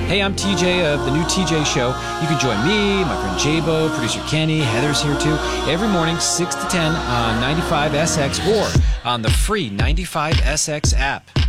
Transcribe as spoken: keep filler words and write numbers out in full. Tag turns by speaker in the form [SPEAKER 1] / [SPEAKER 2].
[SPEAKER 1] Hey, I'm T J of the new T J Show. You can join me, my friend Jabo, producer Kenny, Heather's here too, every morning, six to ten on ninety-five S X or on the free ninety-five S X app.